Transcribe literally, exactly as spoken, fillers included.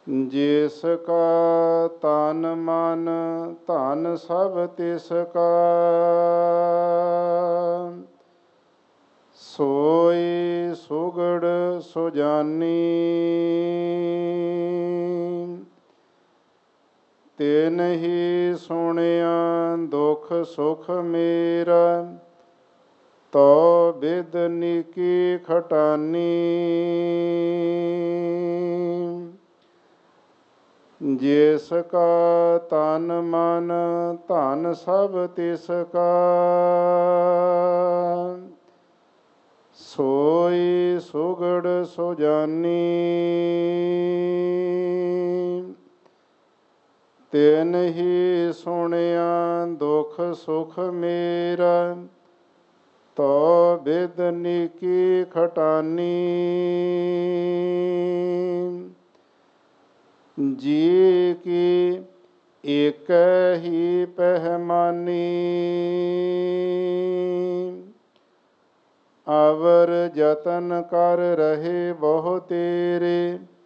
ਜਿਸ ਕਾ ਤਨ ਮਨ ਧਨ ਸਭ ਤਿਸ ਕਾ, ਸੋਈ ਸੁਗੜ ਸੁਜਾਨੀ। ਤਿਨ ਹੀ ਸੁਣਿਆ ਦੁਖ ਸੁਖ ਮੇਰਾ, ਤੋ ਬਿਦ ਨੀਕੀ ਖਟਾਨੀ। ਜਿਸ ਕਾ ਤਨ ਮਨ ਧਨ ਸਭ ਤਿਸ ਕਾ, ਸੋਈ ਸੁਗੜ ਸੁਜਾਨੀ। ਤਿਨ ਹੀ ਸੁਣਿਆ ਦੁਖ ਸੁਖ ਮੇਰਾ, ਤੋ ਬਿਦ ਨੀਕੀ ਖਟਾਨੀ। ਜੀ ਕੀ ਏਕ ਹੀ ਪਹਿਮਾਨੀ, ਅਵਰ ਜਤਨ ਕਰ ਰਹੇ ਬਹੁ ਤੇਰੇ।